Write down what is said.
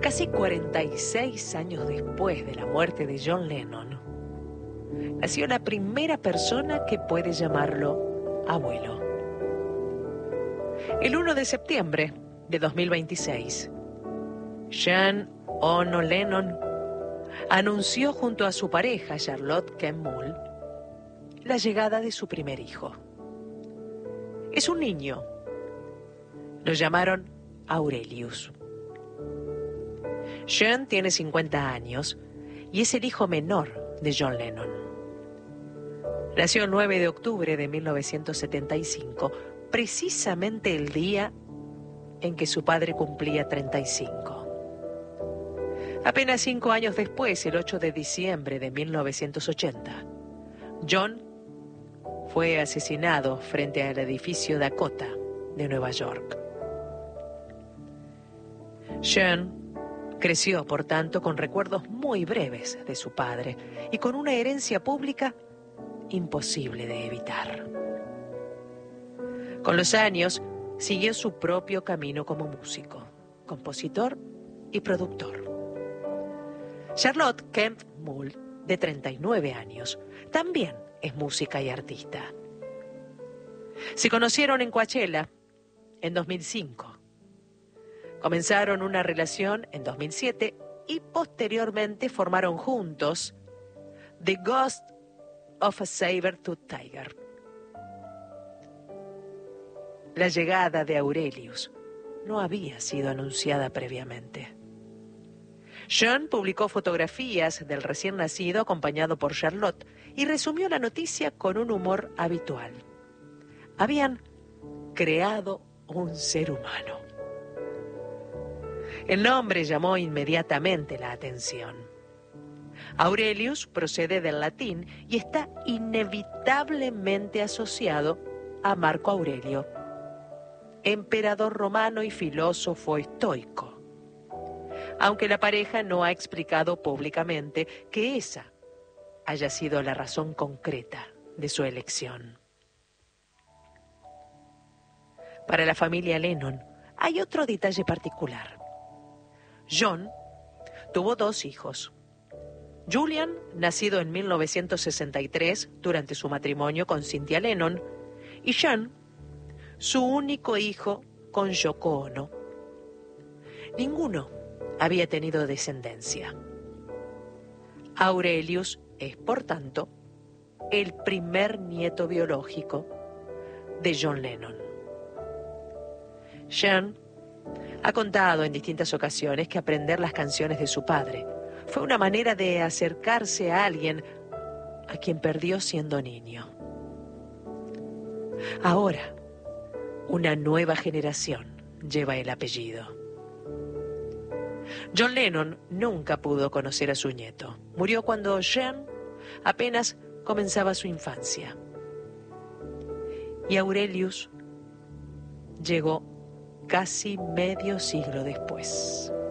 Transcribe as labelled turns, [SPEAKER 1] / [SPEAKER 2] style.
[SPEAKER 1] Casi 46 años después de la muerte de John Lennon, nació la primera persona que puede llamarlo abuelo. El 1 de septiembre de 2026, John Ono Lennon anunció junto a su pareja Charlotte Kemp Mull la llegada de su primer hijo. Es un niño. Lo llamaron Aurelius. John tiene 50 años y es el hijo menor de John Lennon. Nació el 9 de octubre de 1975, precisamente el día en que su padre cumplía 35. Apenas 5 años después, el 8 de diciembre de 1980, John fue asesinado frente al edificio Dakota de Nueva York. John creció, por tanto, con recuerdos muy breves de su padre y con una herencia pública imposible de evitar. Con los años, siguió su propio camino como músico, compositor y productor. Charlotte Kemp Mull, de 39 años, también es música y artista. Se conocieron en Coachella en 2005. Comenzaron una relación en 2007 y posteriormente formaron juntos The Ghost of a Saber-Tooth Tiger. La llegada de Aurelius no había sido anunciada previamente. John publicó fotografías del recién nacido acompañado por Charlotte y resumió la noticia con un humor habitual. Habían creado un ser humano. El nombre llamó inmediatamente la atención. Aurelius procede del latín y está inevitablemente asociado a Marco Aurelio, emperador romano y filósofo estoico, aunque la pareja no ha explicado públicamente que esa haya sido la razón concreta de su elección. Para la familia Lennon hay otro detalle particular. John tuvo 2 hijos. Julian, nacido en 1963 durante su matrimonio con Cynthia Lennon, y John, su único hijo con Yoko Ono. Ninguno había tenido descendencia. Aurelius es, por tanto, el primer nieto biológico de John Lennon. John ha contado en distintas ocasiones que aprender las canciones de su padre fue una manera de acercarse a alguien a quien perdió siendo niño. Ahora, una nueva generación lleva el apellido. John Lennon nunca pudo conocer a su nieto. Murió cuando John apenas comenzaba su infancia. Y Aurelius llegó casi medio siglo después.